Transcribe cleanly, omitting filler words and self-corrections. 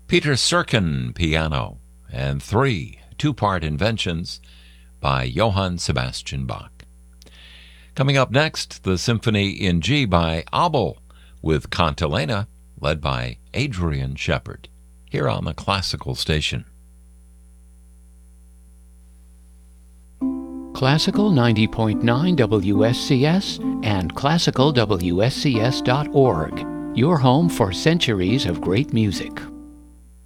Peter Serkin, piano, and 3 two-part inventions by Johann Sebastian Bach. Coming up next, the Symphony in G by Abel, with Cantilena, led by Adrian Shepard, here on the Classical Station. Classical 90.9 WSCS and classicalwscs.org, your home for centuries of great music.